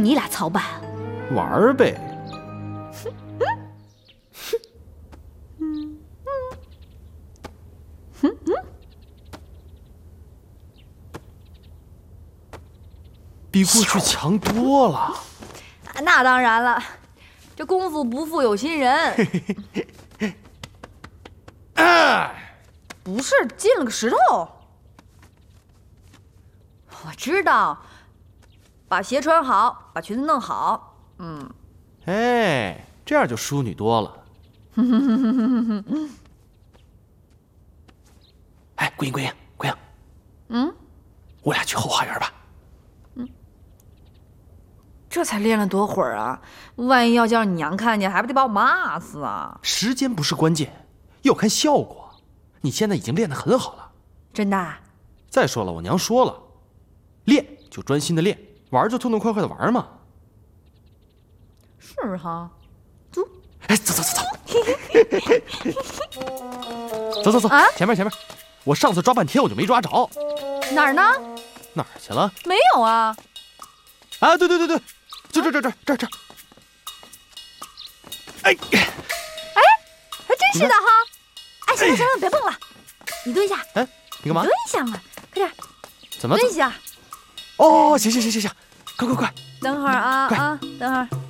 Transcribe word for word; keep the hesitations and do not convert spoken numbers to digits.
你俩操办？ 玩儿呗。比过去强多了。 那当然了，这功夫不负有心人。不是进了个石头。我知道，把鞋穿好，把裙子弄好。嗯。 哎，这样就淑女多了。哎，桂英，桂英，桂英。 嗯。 我俩去后花园吧。 嗯。这才练了多会儿啊！万一要叫你娘看见，还不得把我骂死啊！ 时间不是关键，要看效果。你现在已经练得很好了。 真的？ 再说了，我娘说了，练就专心的练，玩就痛痛快快的玩嘛。 是哈。走。 哎，走走走走。走走走，啊，前面前面。我上次抓半天我就没抓着。 哪儿呢？ 哪儿去了？ 没有啊。 啊，对对对对，就这这这这这。哎哎，还真是的哈！哎，行了行了，别蹦了，你蹲下。 哎，你干嘛？ 蹲下嘛，快点。 怎么？ 蹲下。 哦，行行行行行，快快快。 等会儿啊啊，等会儿。